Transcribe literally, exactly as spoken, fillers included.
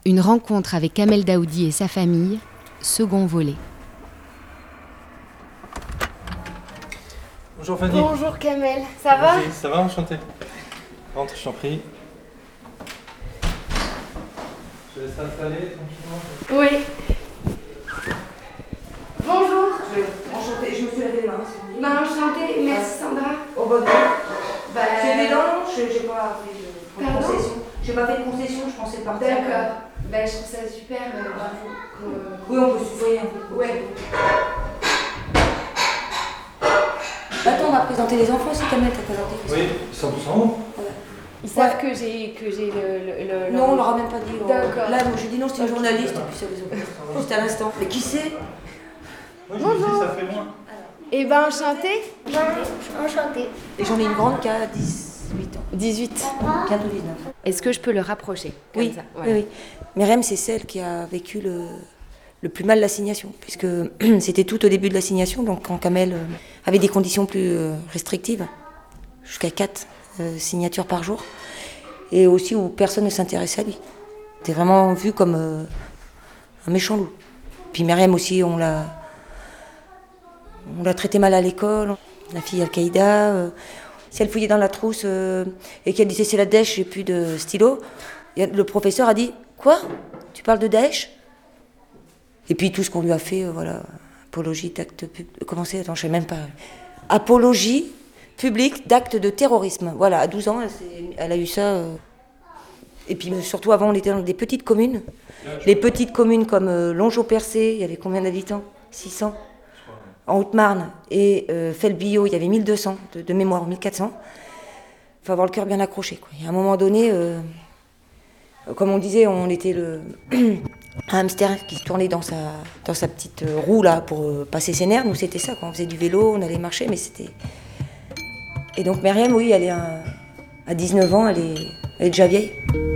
Une rencontre avec Kamel Daoudi et sa famille, second volet. Bonjour Fanny. Bonjour Kamel, ça va? Oui, ça va, enchanté. Rentre, je t'en prie. Je te laisse t'installer tranquillement. Oui. Bonjour. Je, enchanté, je me suis lavé les mains. C'est Bah enchantée, merci Sandra. Au bon Bah, J'ai des dents, je j'ai pas fait de, de Pardon concession. J'ai pas fait de concession, je pensais partir. D'accord. Bah je trouve ça super. Euh, bravo. Euh, oui, on peut se tutoyer un peu. Ouais. Attends, on va présenter les enfants aussi, Kamel, t'as présenté. Oui, cent pour cent. Ils savent que j'ai que j'ai le, le, le- Non, on leur a même pas dit. on- D'accord. Là, moi, j'ai dit non, c'était une journaliste, et puis ça les a Juste à l'instant. Mais qui c'est? Oui, je me dis, ça fait loin. Eh ben enchantée. Enchantée. Et j'en ai une grande qui a dix-huit ans. dix-huit. Bientôt dix-neuf. Est-ce que je peux le rapprocher comme Oui, ça oui, oui. Myriam, c'est celle qui a vécu le, le plus mal l'assignation, puisque c'était tout au début de l'assignation, donc quand Kamel euh, avait des conditions plus euh, restrictives, jusqu'à quatre euh, signatures par jour, et aussi où personne ne s'intéressait à lui. C'était vraiment vu comme euh, un méchant loup. Puis Myriam aussi, on l'a, on l'a traité mal à l'école, la fille Al-Qaïda. Euh, si elle fouillait dans la trousse euh, et qu'elle disait c'est la Daesh, j'ai plus de stylo, et le professeur a dit « Quoi ? Tu parles de Daesh ?» Et puis tout ce qu'on lui a fait, euh, voilà, apologie d'acte public. Comment c'est ? Attends, je sais même pas. Apologie publique d'acte de terrorisme. Voilà, à douze ans, elle, s'est- elle a eu ça. euh. Et puis euh, surtout, avant, on était dans des petites communes. Les petites communes comme euh, Longeau-Percé, il y avait combien d'habitants ? six cents. En Haute-Marne. Et euh, Felbillot, il y avait mille deux cents, de, de mémoire, mille quatre cents. Il faut avoir le cœur bien accroché, quoi. Et à un moment donné, euh, comme on disait, on était le un hamster qui se tournait dans sa, dans sa petite euh, roue là pour euh, passer ses nerfs. Nous, c'était ça, quand on faisait du vélo, on allait marcher, mais c'était... Et donc Myriam, oui, elle est un- à dix-neuf ans, elle est, elle est déjà vieille.